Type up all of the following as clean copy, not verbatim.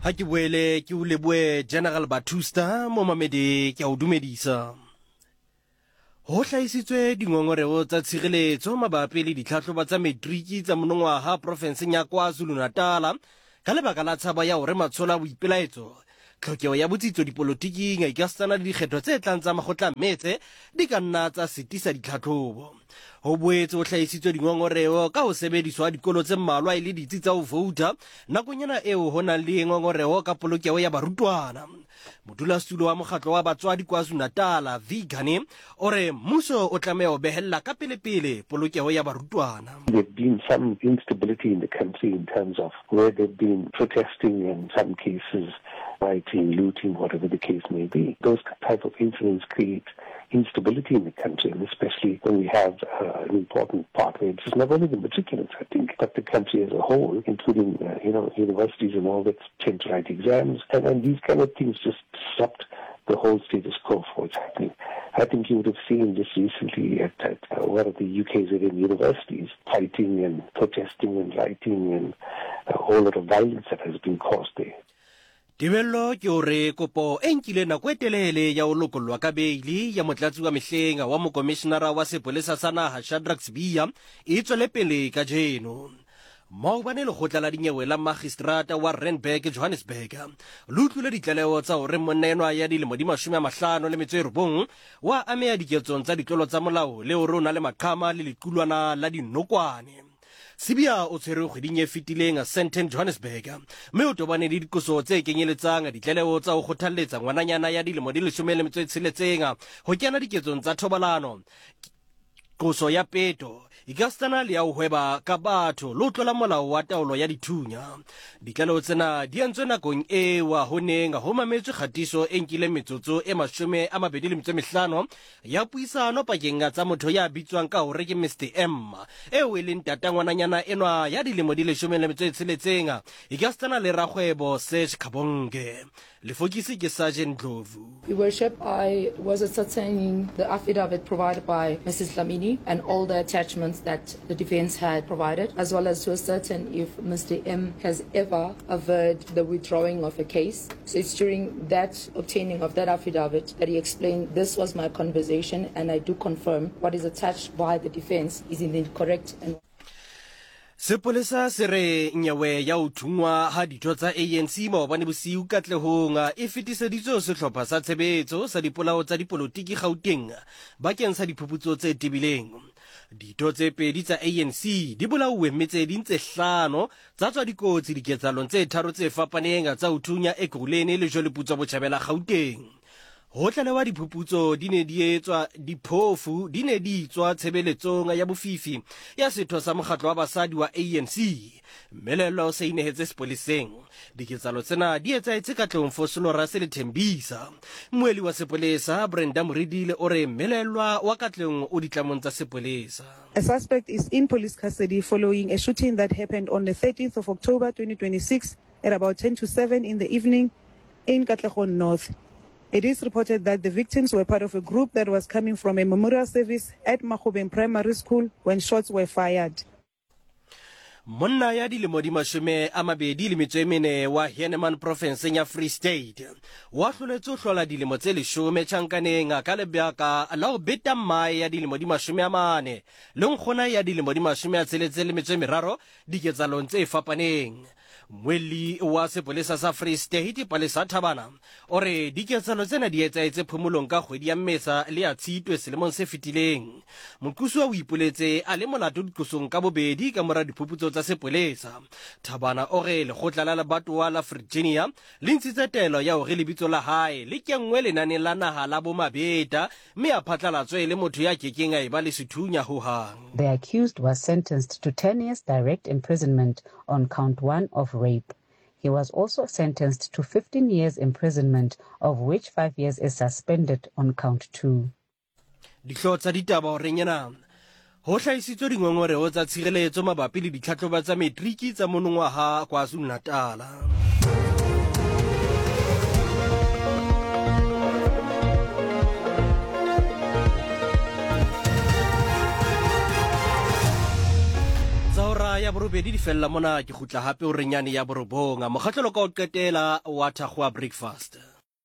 Ha ke boele ke o leboe General Batusta mo mamedi ke a o dumedisa. Ho hlahisitswe dingongorego tsa tshireletso mabapi le ditlhahlobo tsa matriki tsa monongwaga profenseng ya KwaZulu-Natal ka lebaka la tshaba ya hore matshola boipelaetso tlhokego ya botsitso dipolotiking ka sana le dikgetho tse tlang tsa makgotla metse di ka nna tsa sitisa ditlhahlobo. Ho boetse o hlahisitswe dingongorego ka ho sebediswa dikolo tse mmalwa le ditsi tsa ho vouta nakonyana eo ho nang le ngongorego ka polokeho ya barutwana. Modulasetulo wa mokgatlo wa batswadi KwaZulu-Natal Vigani ore mmuso o tlameha ho behella ka pelepele polokeho ya barutwana. There's been some instability in the country in terms of where they've been protesting, in some cases rioting, looting, whatever the case may be. Those type of incidents create instability in the country, and especially when we have an important part where it's not only the matriculants, I think, but the country as a whole, including universities and all that tend to write exams, and these kind of things just disrupt the whole status quo for what's happening. I think you would have seen just recently at one of the UK's universities fighting and protesting and writing and a whole lot of violence that has been caused there. Tibello ke hore kopo e nkile nako e telele ya ho lokollwa ka beili ya motlatsi wa mehlenga wa mokomishenara wa sepolesa sa naha Shadrack Sibiya e tswele pele ka jeno. Maobane lekgotla la dinyewe la magistrata wa Randburg Johannesburg le utlwile ditlaleho tsa hore monna enwa ya dilemo di 59 wa ameha diketsong tsa ditlolo tsa molao le hore o na le maqhama le lequlwana la dinokwane. Sibiya o tshwere kgweding e fetileng a Sandton Johannesburg mme o tobane le dikoso tse kenyeletsang ditlaleho tsa ho kgothalletsa ngwananyana ya dilemo di 16 ho kena diketsong tsa thobalano, koso ya peto ikastana le ya ho hweba ka batho lo tlola molao wa taolo ya dithunya. Ditlaleho tsena di entswe nakong e wa ho nenga ho mametswe kgatiso e nkile metsotso e 25 ya puisano pakeng tsa motho ya bitswang ka hore ke Mr M eo e leng tatangwananyana enwa ya dilemo di 16 ikastana le rakgwebo Serge Kabonge. Lefokisi ke Sergeant Ndlovu. Your Worship, I was ascertaining the affidavit provided by Mrs. Lamini and all the attachments that the defense had provided, as well as to ascertain if Mr. M has ever averred the withdrawing of a case. So it's during that obtaining of that affidavit that he explained this was my conversation, and I do confirm what is attached by the defense is indeed correct. And Sepolesa se re nyewe ya uthungwa ha ditho tsa ANC maobane bosiu katlehong e fetiseditswe sehlopha sa tshebetso sa dipolao tsa dipolotiki Gauteng bakeng sa diphuputso tse tibileng. Ditho tse pedi tsa ANC di bolauwe metseding tse 5 tsa tswa dikotsi diketsalong tse 3 tse fapaneng tsa uthunya Ekurhuleni le Joliputswa Botjhabela Gauteng. Ho tlalewa diphuputso di ne di etswa diphofu di ne di tswa tshebeletsong ya bofifi ya setho sa mokgatlo wa basadi wa ANC melelo se inehetse sepoleseng. Diketsalo tsena di etsaetse ka tlhomfosolo Russell Thembisa moeli wa sepolesa Brenda Moridile ore melelwa wa katleng o ditlamong tsa sepolesa. A suspect is in police custody following a shooting that happened on the 13th of October 2026 at about 10 to 7 in the evening in Katlehong North. It is reported that the victims were part of a group that was coming from a memorial service at Mahobeng Primary School when shots were fired. Monna ya dilemo di 24 wa Heineman Province ya Free State wa hloletse ho hlola dilemo tse 10 tjhankaneng ka lebaka la ho beta mai ya dilemo di 40 le nkgona ya dilemo di 63 diketsalong tse fapaneng. Mweli wa sepolesa sa Free State Palesa Thabana ore diketsalo tsena di etsaetse phomolong ka kgwedi ya Mmesa le ya Tshitwe selemong se fetileng. Mokusu wa ipoletse a le molato dikosong ka bobedi ka mora diphuputso tsa sepolesa. Thabana ore lekgotla la lebatowa la Virginia le ntshitse telo ya hore lebitso la hae le kengwe lenaneng la naha la bomabeta mme a phatlalatswe le motho ya kekeng a eba le sethunya ho hang. The accused was sentenced to 10 years direct imprisonment on count 1 of rape. He was also sentenced to 15 years imprisonment, of which 5 years is suspended on count 2. Dihlotsa ditaba hore nyana ho hlahisitswe dingongorego tsa tshireletso mabapi le ditlhahlobo tsa matriki tsa monongwaga KwaZulu-Natal. hora ya borobedi di fella mona ke khutla hape o renyane ya borobonga mokgatlelo ka o qetela wa thakgoa breakfast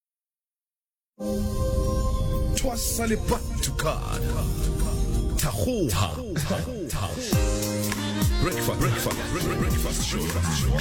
Twasa le batukana Thakgoa Breakfast show